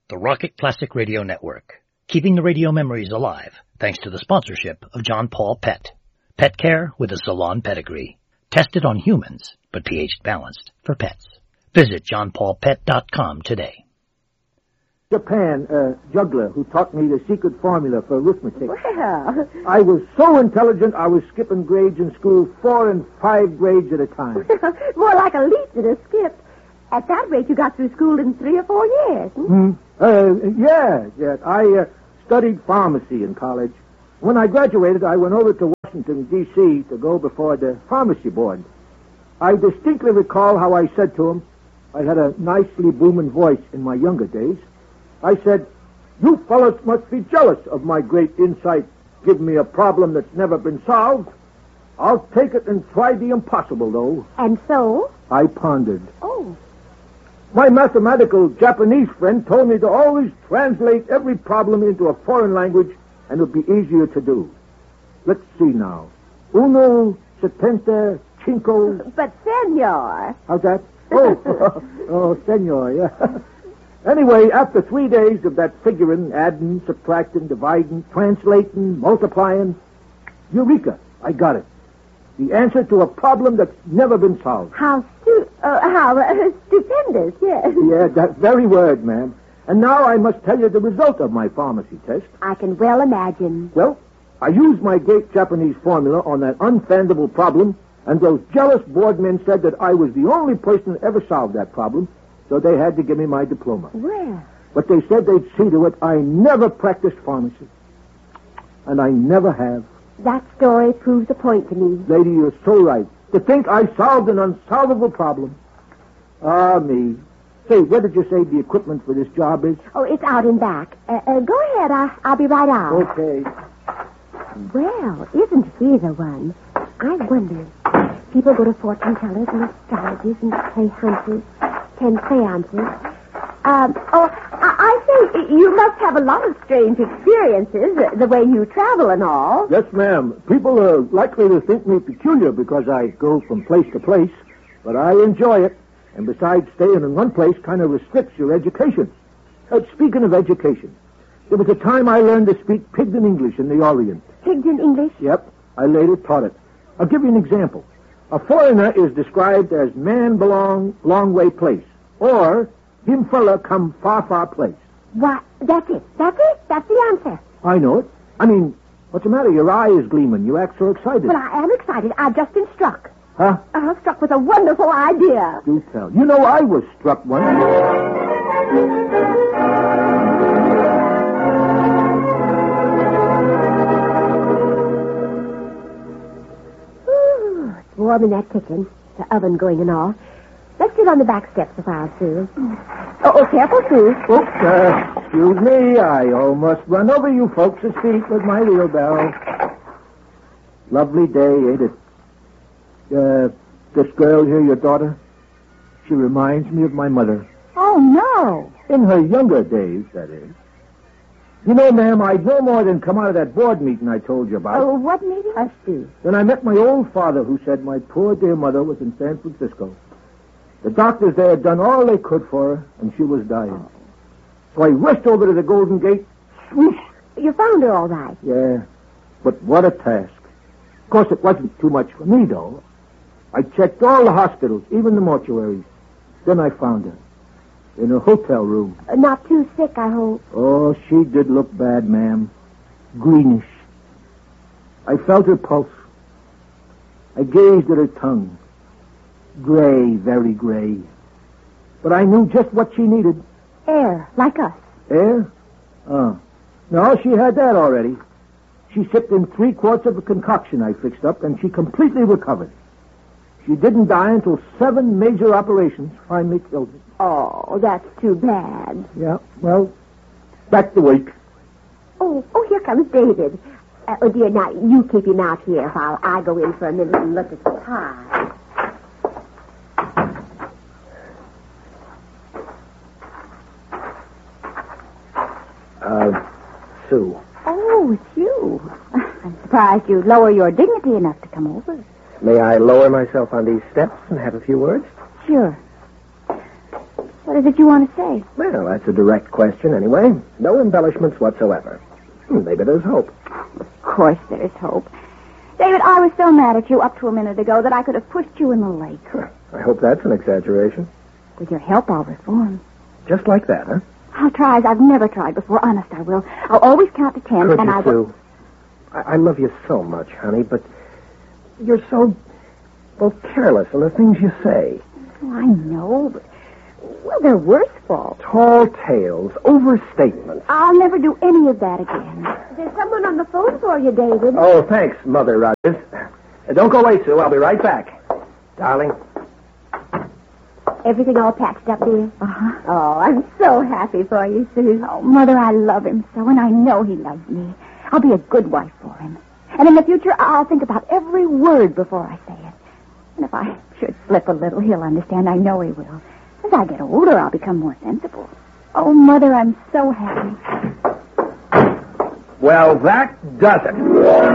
The Rocket Classic Radio Network, keeping the radio memories alive thanks to the sponsorship of John Paul Pet. Pet care with a salon pedigree. Tested on humans, but pH balanced for pets. Visit johnpaulpet.com today. Japan, juggler who taught me the secret formula for arithmetic. Well. I was so intelligent I was skipping grades in school 4 and 5 grades at a time. More like a leap than a skip. At that rate, you got through school in 3 or 4 years. Yeah. I studied pharmacy in college. When I graduated, I went over to Washington, D.C. to go before the pharmacy board. I distinctly recall how I said to him, I had a nicely booming voice in my younger days. I said, "You fellas must be jealous of my great insight, giving me a problem that's never been solved. I'll take it and try the impossible, though." And so? I pondered. Oh. My mathematical Japanese friend told me to always translate every problem into a foreign language, and it would be easier to do. Let's see now. Uno, setenta, cinco... But, senor... How's that? Oh, senor, yeah. Anyway, after 3 days of that figuring, adding, subtracting, dividing, translating, multiplying, eureka, I got it. The answer to a problem that's never been solved. How stupendous, yes. Yeah, that very word, ma'am. And now I must tell you the result of my pharmacy test. I can well imagine. Well, I used my great Japanese formula on that unfathomable problem, and those jealous board men said that I was the only person that ever solved that problem, so they had to give me my diploma. Well. But they said they'd see to it I never practiced pharmacy. And I never have. That story proves a point to me. Lady, you're so right. To think I solved an unsolvable problem. Ah, me. Say, where did you say the equipment for this job is? Oh, it's out in back. Go ahead. I'll be right out. Okay. Well, isn't he the one? I wonder. People go to fortune tellers and astrologers and play hunters, 10 seances. I say, you must have a lot of strange experiences, the way you travel and all. Yes, ma'am. People are likely to think me peculiar because I go from place to place, but I enjoy it. And besides, staying in one place kind of restricts your education. Speaking of education, there was a time I learned to speak Pidgin English in the Orient. Pidgin English? Yep. I later taught it. I'll give you an example. A foreigner is described as man belong long way place, or him fella come far, far place. What? That's it. That's the answer. I know it. I mean, what's the matter? Your eye is gleaming. You act so excited. Well, I am excited. I've just been struck. Huh? Struck with a wonderful idea. Do tell. You know, I was struck once. It's warm in that kitchen. The oven going and all. Let's sit on the back steps a while, Sue. Oh, careful, Sue. Oops, excuse me. I almost run over you folks' feet with my wheelbarrow. Lovely day, ain't it? This girl here, your daughter, she reminds me of my mother. Oh, no. In her younger days, that is. You know, ma'am, I'd no more than come out of that board meeting I told you about. Oh, what meeting? Hush, Sue. Then I met my old father, who said my poor dear mother was in San Francisco. The doctors there had done all they could for her, and she was dying. So I rushed over to the Golden Gate. Swoosh! You found her all right. Yeah, but what a task. Of course, it wasn't too much for me, though. I checked all the hospitals, even the mortuaries. Then I found her. In a hotel room. Not too sick, I hope. Oh, she did look bad, ma'am. Greenish. I felt her pulse. I gazed at her tongue. Gray, very gray. But I knew just what she needed. Air, like us. Air? Oh. No, she had that already. She sipped in 3 quarts of a concoction I fixed up, and she completely recovered. She didn't die until 7 major operations finally killed her. Oh, that's too bad. Yeah, well, back to work. Oh, here comes David. Oh, dear, now, you keep him out here while I go in for a minute and look at the pie. Sue. Oh, it's you. I'm surprised you lower your dignity enough to come over. May I lower myself on these steps and have a few words? Sure. What What is it you want to say? Well, that's a direct question anyway. No embellishments whatsoever. Maybe there's hope. Of course there's hope. David, I was so mad at you up to a minute ago that I could have pushed you in the lake. I hope that's an exaggeration. With your help, I'll reform. Just like that, huh? I'll try as I've never tried before. Honest, I will. I'll always count to 10, Could and you, I will... Sue? I love you so much, honey, but you're so, well, careless in the things you say. Oh, I know, but... Well, they're worse faults. Tall tales, overstatements. I'll never do any of that again. There's someone on the phone for you, David. Oh, thanks, Mother Rogers. Don't go away, Sue. I'll be right back. Darling. Everything all patched up, dear? Uh-huh. Oh, I'm so happy for you, Susan. Oh, Mother, I love him so, and I know he loves me. I'll be a good wife for him. And in the future, I'll think about every word before I say it. And if I should slip a little, he'll understand. I know he will. As I get older, I'll become more sensible. Oh, Mother, I'm so happy. Well, that does it.